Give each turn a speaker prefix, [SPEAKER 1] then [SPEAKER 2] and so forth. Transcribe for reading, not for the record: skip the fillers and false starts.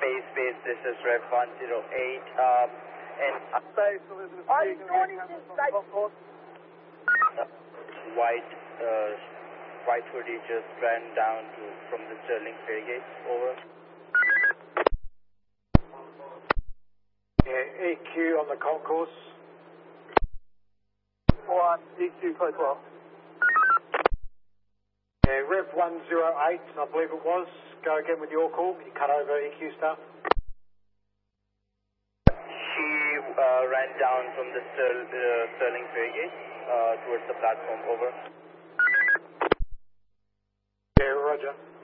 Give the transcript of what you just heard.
[SPEAKER 1] Space, this is Rev 108, and
[SPEAKER 2] Space, Elizabeth
[SPEAKER 3] Are you
[SPEAKER 2] speaking,
[SPEAKER 3] going
[SPEAKER 2] we
[SPEAKER 3] into
[SPEAKER 2] cancel
[SPEAKER 3] site?
[SPEAKER 2] concourse.
[SPEAKER 1] white hoodie just ran down from the Sterling Fairgate, over.
[SPEAKER 2] Yeah, EQ on the concourse.
[SPEAKER 3] 1, EQ, code 12.
[SPEAKER 2] Yeah, Rev 108, I believe it was. Go again with your call. Can you cut over EQ stuff?
[SPEAKER 1] She ran down from the Sterling Fairgate towards the platform, over.
[SPEAKER 2] Yeah, roger.